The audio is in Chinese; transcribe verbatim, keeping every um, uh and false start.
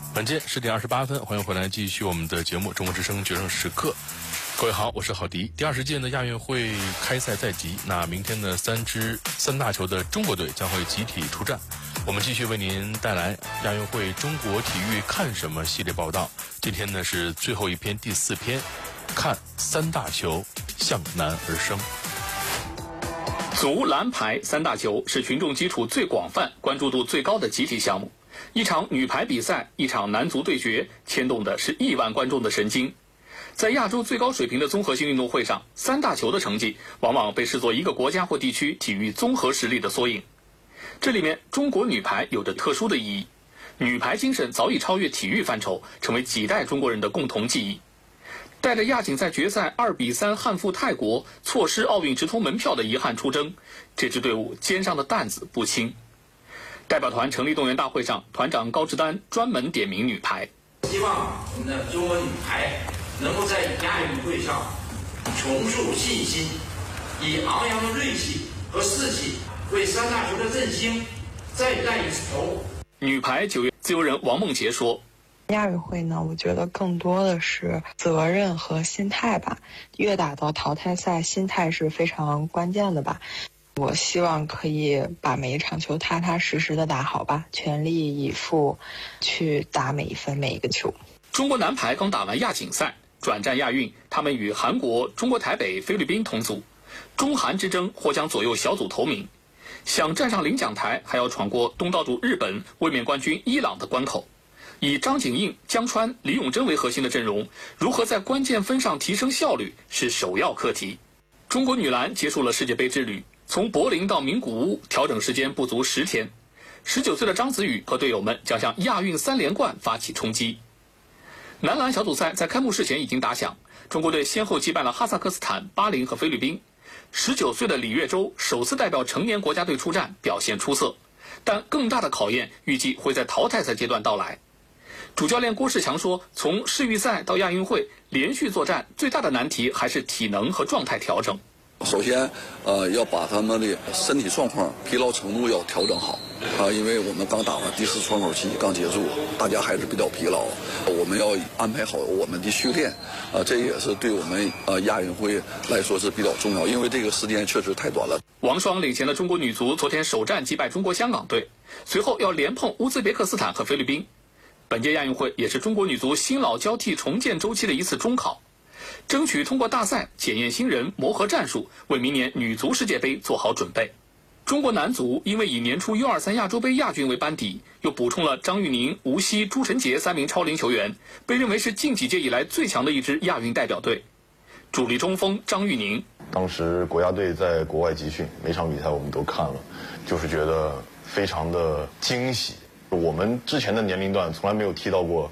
本届十点二十八分，欢迎回来继续我们的节目《中国之声决胜时刻》。各位好，我是郝迪。第二十届的亚运会开赛在即，那明天的三支三大球的中国队将会集体出战。我们继续为您带来亚运会中国体育看什么系列报道。今天呢是最后一篇第四篇，看三大球向南而生。 足、篮、排三大球是群众基础最广泛、关注度最高的集体项目。一场女排比赛，一场男足对决，牵动的是亿万观众的神经。在亚洲最高水平的综合性运动会上，三大球的成绩往往被视作一个国家或地区体育综合实力的缩影。这里面，中国女排有着特殊的意义。女排精神早已超越体育范畴，成为几代中国人的共同记忆。带着亚锦赛决赛二比三憾负泰国，错失奥运直通门票的遗憾出征，这支队伍肩上的担子不轻。代表团成立动员大会上，团长高志丹专门点名女排， 希望我们的中国女排能够在亚运会上重塑信心，以昂扬的锐气和士气为三大球的振兴再干一次头。 女排九月自由人王梦洁说， 亚运会呢，我觉得更多的是责任和心态吧。越打到淘汰赛，心态是非常关键的吧。我希望可以把每一场球踏踏实实的打好吧，全力以赴去打每一分每一个球。 中国男排刚打完亚锦赛，转战亚运，他们与韩国、中国台北、菲律宾同组，中韩之争或将左右小组头名。想站上领奖台，还要闯过东道主日本、卫冕冠军伊朗的关口。以张景映、江川、李永珍为核心的阵容，如何在关键分上提升效率是首要课题。中国女篮结束了世界杯之旅，从柏林到名古屋，调整时间不足十天。十九岁的张子宇和队友们将向亚运三连冠发起冲击。男篮小组赛在开幕式前已经打响，中国队先后击败了哈萨克斯坦、巴林和菲律宾。十九岁的李月洲首次代表成年国家队出战，表现出色，但更大的考验预计会在淘汰赛阶段到来。主教练郭士强说，从世预赛到亚运会连续作战，最大的难题还是体能和状态调整。 首先，呃，要把他们的身体状况、疲劳程度要调整好啊，因为我们刚打完第四窗口期刚结束，大家还是比较疲劳。我们要安排好我们的训练，啊，这也是对我们呃亚运会来说是比较重要，因为这个时间确实太短了。 王霜领衔的中国女足昨天首战击败中国香港队，随后要连碰乌兹别克斯坦和菲律宾。本届亚运会也是中国女足新老交替重建周期的一次中考。争取通过大赛检验新人、磨合战术，为明年女足世界杯做好准备。中国男足因为以年初 U 二三 亚洲杯亚军为班底，又补充了张玉宁、吴曦、朱晨杰三名超龄球员，被认为是近几届以来最强的一支亚运代表队。主力中锋张玉宁， 当时国家队在国外集训，每场比赛我们都看了，就是觉得非常的惊喜。我们之前的年龄段从来没有踢到过